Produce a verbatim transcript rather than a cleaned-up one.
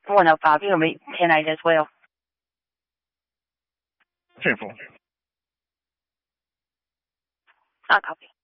one oh five. You'll be ten eight as well. ten four. I'll copy.